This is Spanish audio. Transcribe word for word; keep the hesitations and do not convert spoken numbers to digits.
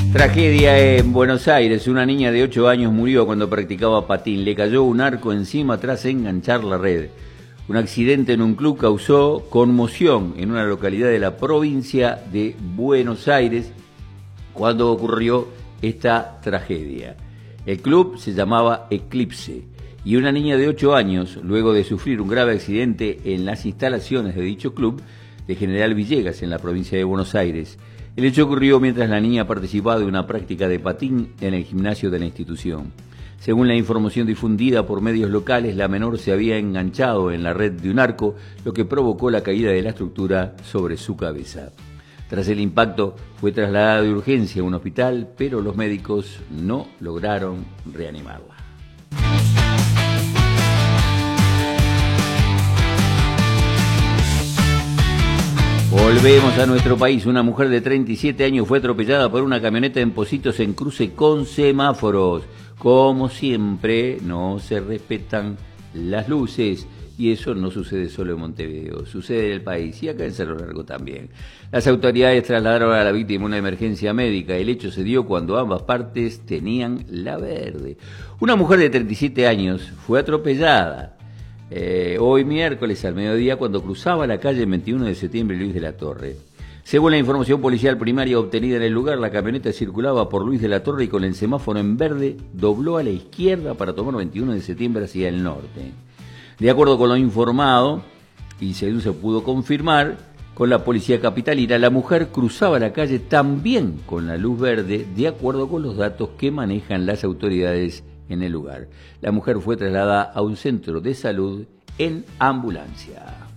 Tragedia en Buenos Aires. Una niña de ocho años murió cuando practicaba patín. Le cayó un arco encima tras enganchar la red. Un accidente en un club causó conmoción en una localidad de la provincia de Buenos Aires cuando ocurrió esta tragedia. El club se llamaba Eclipse y una niña de ocho años, luego de sufrir un grave accidente en las instalaciones de dicho club de General Villegas en la provincia de Buenos Aires. El hecho ocurrió mientras la niña participaba de una práctica de patín en el gimnasio de la institución. Según la información difundida por medios locales, la menor se había enganchado en la red de un arco, lo que provocó la caída de la estructura sobre su cabeza. Tras el impacto, fue trasladada de urgencia a un hospital, pero los médicos no lograron reanimarla. Volvemos a nuestro país. Una mujer de treinta y siete años fue atropellada por una camioneta en Pocitos en cruce con semáforos. Como siempre, no se respetan las luces. Y eso no sucede solo en Montevideo, sucede en el país y acá en Cerro Largo también. Las autoridades trasladaron a la víctima una emergencia médica. El hecho se dio cuando ambas partes tenían la verde. Una mujer de treinta y siete años fue atropellada Eh, hoy miércoles al mediodía cuando cruzaba la calle veintiuno de septiembre Luis de la Torre. Según la información policial primaria obtenida en el lugar, la camioneta circulaba por Luis de la Torre y con el semáforo en verde dobló a la izquierda para tomar veintiuno de septiembre hacia el norte. De acuerdo con lo informado, y según se pudo confirmar con la policía capitalina, la mujer cruzaba la calle también con la luz verde, de acuerdo con los datos que manejan las autoridades en el lugar. La mujer fue trasladada a un centro de salud en ambulancia.